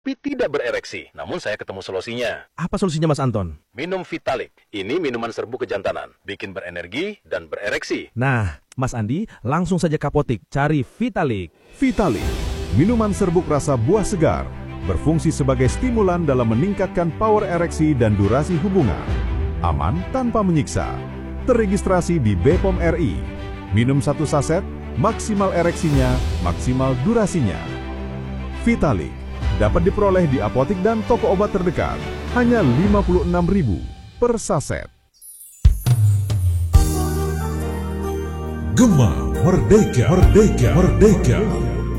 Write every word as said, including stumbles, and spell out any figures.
tapi tidak berereksi. Namun saya ketemu solusinya. Apa solusinya Mas Anton? Minum Vitalik. Ini minuman serbu kejantanan. Bikin berenergi dan berereksi. Nah, Mas Andi, langsung saja ke apotik cari Vitalik. Vitalik, minuman serbuk rasa buah segar, berfungsi sebagai stimulan dalam meningkatkan power ereksi dan durasi hubungan. Aman tanpa menyiksa. Terregistrasi di B P O M R I. Minum satu saset, maksimal ereksinya, maksimal durasinya. Vitalik dapat diperoleh di apotik dan toko obat terdekat. Hanya lima puluh enam ribu per saset. Gema Merdeka, Merdeka, Merdeka.